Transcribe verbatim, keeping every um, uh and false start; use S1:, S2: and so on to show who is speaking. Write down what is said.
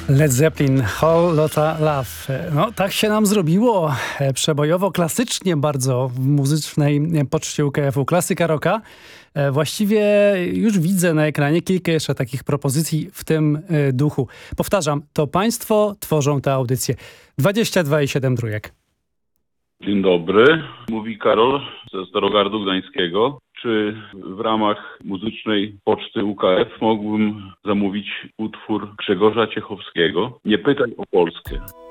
S1: Led Zeppelin, Whole Lotta Love. No tak się nam zrobiło, przebojowo, klasycznie bardzo w muzycznej poczcie U K F-u. Klasyka rocka. Właściwie już widzę na ekranie kilka jeszcze takich propozycji w tym duchu. Powtarzam, to państwo tworzą tę audycję. dwadzieścia dwa i siedem trójek.
S2: Dzień dobry, mówi Karol ze Starogardu Gdańskiego. Czy w ramach muzycznej poczty U K F mógłbym zamówić utwór Grzegorza Ciechowskiego? Nie pytaj o Polskę.